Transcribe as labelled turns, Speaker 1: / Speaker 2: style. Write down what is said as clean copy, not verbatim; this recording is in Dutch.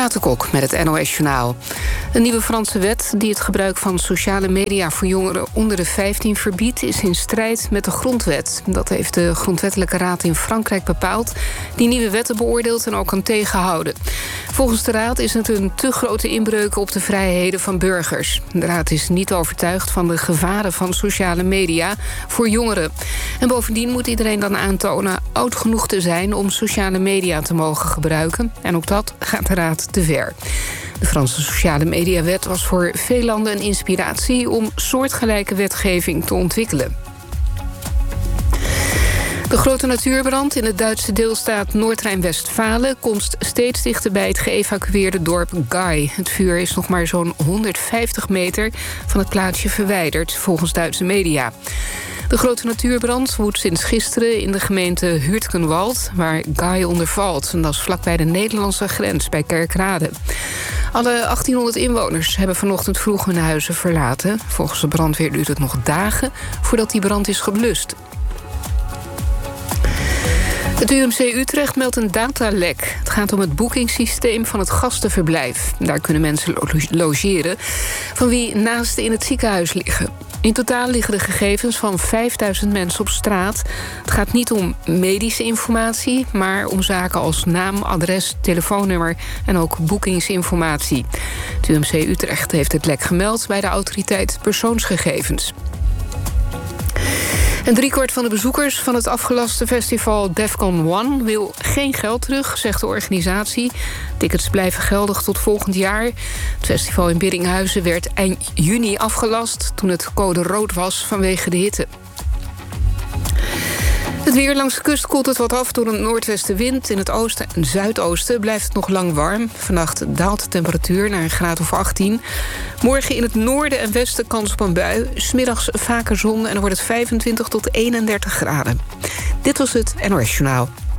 Speaker 1: Renate Kok met het NOS Journaal. Een nieuwe Franse wet die het gebruik van sociale media voor jongeren onder de 15 verbiedt, is in strijd met de grondwet. Dat heeft de Grondwettelijke Raad in Frankrijk bepaald, die nieuwe wetten beoordeelt en ook kan tegenhouden. Volgens de Raad is het een te grote inbreuk op de vrijheden van burgers. De Raad is niet overtuigd van de gevaren van sociale media voor jongeren. En bovendien moet iedereen dan aantonen oud genoeg te zijn om sociale media te mogen gebruiken. En ook dat gaat de Raad te ver. De Franse sociale mediawet was voor veel landen een inspiratie om soortgelijke wetgeving te ontwikkelen. De grote natuurbrand in de Duitse deelstaat Noord-Rijn-Westfalen komt steeds dichter bij het geëvacueerde dorp Gay. Het vuur is nog maar zo'n 150 meter van het plaatsje verwijderd, volgens Duitse media. De grote natuurbrand woedt sinds gisteren in de gemeente Hürtgenwald, waar Gay onder valt. En dat is vlakbij de Nederlandse grens bij Kerkrade. Alle 1800 inwoners hebben vanochtend vroeg hun huizen verlaten. Volgens de brandweer duurt het nog dagen voordat die brand is geblust. Het UMC Utrecht meldt een datalek. Het gaat om het boekingssysteem van het gastenverblijf. Daar kunnen mensen logeren van wie naasten in het ziekenhuis liggen. In totaal liggen de gegevens van 5000 mensen op straat. Het gaat niet om medische informatie, maar om zaken als naam, adres, telefoonnummer en ook boekingsinformatie. Het UMC Utrecht heeft het lek gemeld bij de autoriteit persoonsgegevens. En 3/4 van de bezoekers van het afgelaste festival Defcon One wil geen geld terug, zegt de organisatie. Tickets blijven geldig tot volgend jaar. Het festival in Biddinghuizen werd eind juni afgelast toen het code rood was vanwege de hitte. Het weer langs de kust koelt het wat af door een noordwestenwind. In het oosten en zuidoosten blijft het nog lang warm. Vannacht daalt de temperatuur naar een graad of 18. Morgen in het noorden en westen kans op een bui. 's Middags vaker zon en dan wordt het 25 tot 31 graden. Dit was het NOS Journaal.